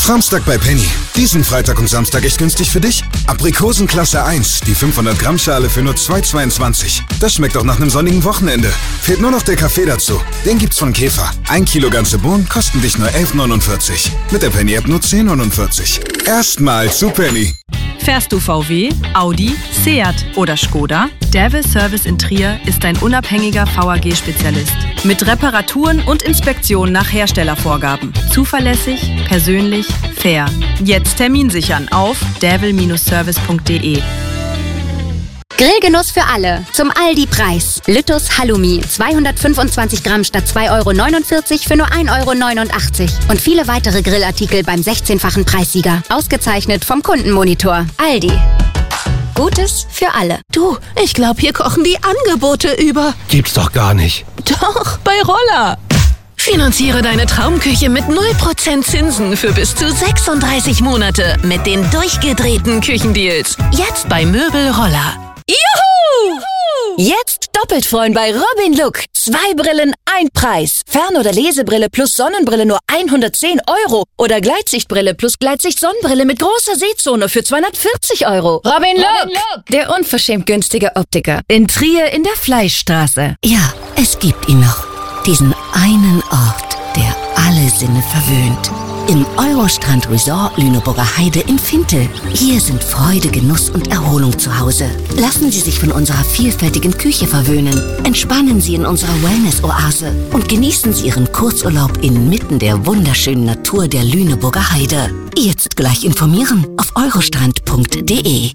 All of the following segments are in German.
Samstag bei Penny. Diesen Freitag und Samstag echt günstig für dich? Aprikosen Klasse 1, die 500 Gramm Schale für nur 2,22. Das schmeckt doch nach einem sonnigen Wochenende. Fehlt nur noch der Kaffee dazu. Den gibt's von Käfer. 1 Kilo ganze Bohnen kosten dich nur 11,49. Mit der Penny-App nur 10,49. Erstmal zu Penny. Fährst du VW, Audi, Seat oder Skoda? Devil Service in Trier ist ein unabhängiger VAG-Spezialist. Mit Reparaturen und Inspektionen nach Herstellervorgaben. Zuverlässig, persönlich, fair. Jetzt Termin sichern auf devil-service.de. Grillgenuss für alle. Zum Aldi-Preis. Lüttus Halloumi. 225 Gramm statt 2,49 € für nur 1,89 € Und viele weitere Grillartikel beim 16-fachen Preissieger. Ausgezeichnet vom Kundenmonitor. Aldi. Gutes für alle. Du, ich glaube, hier kochen die Angebote über. Gibt's doch gar nicht. Doch, bei Roller. Finanziere deine Traumküche mit 0% Zinsen für bis zu 36 Monate mit den durchgedrehten Küchendeals. Jetzt bei Möbel Roller. Juhu! Jetzt doppelt freuen bei Robin Look. 2 Brillen, 1 Preis. Fern- oder Lesebrille plus Sonnenbrille nur 110 € oder Gleitsichtbrille plus Gleitsicht-Sonnenbrille mit großer Sehzone für 240 €. Robin Look, der unverschämt günstige Optiker. In Trier in der Fleischstraße. Ja, es gibt ihn noch. Diesen einen Ort, der alle Sinne verwöhnt. Im Eurostrand Resort Lüneburger Heide in Fintel. Hier sind Freude, Genuss und Erholung zu Hause. Lassen Sie sich von unserer vielfältigen Küche verwöhnen. Entspannen Sie in unserer Wellness-Oase und genießen Sie Ihren Kurzurlaub inmitten der wunderschönen Natur der Lüneburger Heide. Jetzt gleich informieren auf eurostrand.de.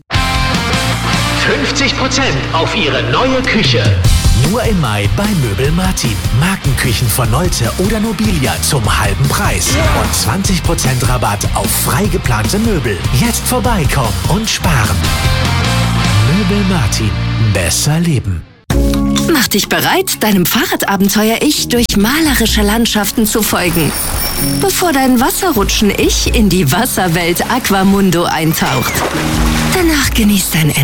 50% auf Ihre neue Küche. Nur im Mai bei Möbel Martin. Markenküchen von Nolte oder Nobilia zum halben Preis. Und 20% Rabatt auf frei geplante Möbel. Jetzt vorbeikommen und sparen. Möbel Martin. Besser leben. Mach dich bereit, deinem Fahrradabenteuer-Ich durch malerische Landschaften zu folgen. Bevor dein Wasserrutschen-Ich in die Wasserwelt Aquamundo eintaucht. Danach genießt dein